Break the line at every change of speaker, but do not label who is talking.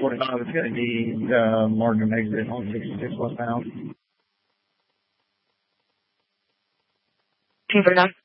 45 is going to need margin of exit on 66 westbound.
Timber 9.